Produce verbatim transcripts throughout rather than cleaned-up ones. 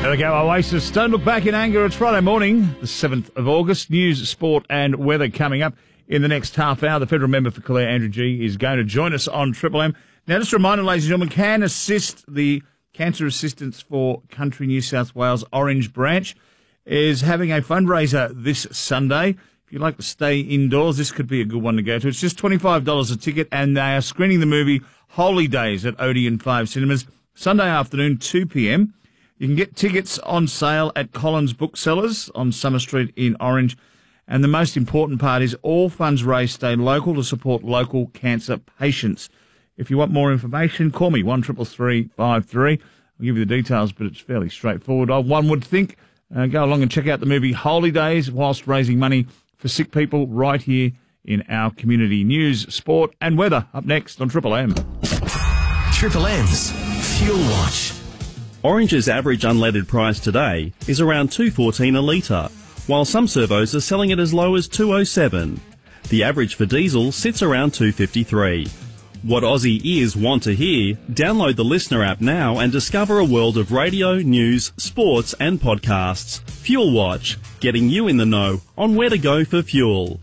There we go, Oasis. Don't look back in anger. It's Friday morning, the seventh of August. News, sport and weather coming up in the next half hour. The federal member for Clare, Andrew Gee, is going to join us on Triple M. Now, just a reminder, ladies and gentlemen, can assist the Cancer Assistance for Country New South Wales Orange branch is having a fundraiser this Sunday. If you'd like to stay indoors, this could be a good one to go to. It's just twenty-five dollars a ticket, and they are screening the movie Holy Days at Odeon five Cinemas, Sunday afternoon, two p.m. You can get tickets on sale at Collins Booksellers on Summer Street in Orange. And the most important part is all funds raised stay local to support local cancer patients. If you want more information, call me, one triple three five three. I'll give you the details, but it's fairly straightforward. One would think. Uh, go along and check out the movie Holy Days whilst raising money for sick people right here in our community. News, sport and weather up next on Triple M. Triple M's Fuel Watch. Orange's average unleaded price today is around two dollars fourteen a litre, while some servos are selling it as low as two dollars oh seven. The average for diesel sits around two dollars fifty-three. What Aussie ears want to hear? Download the Listener app now and discover a world of radio, news, sports and podcasts. Fuel Watch, getting you in the know on where to go for fuel.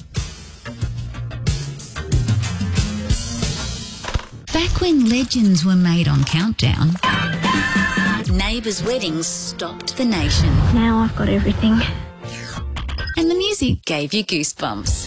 Back when legends were made on Countdown, neighbours' weddings stopped the nation. Now I've got everything. And the music gave you goosebumps.